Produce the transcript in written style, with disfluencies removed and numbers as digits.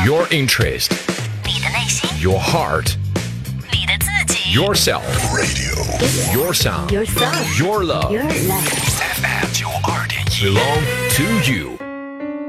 Your interest, 你的内心， your heart, 你的自己。 yourself, Radio your sound, Your sound. your love. Your love. FM 92.1 Belong to you.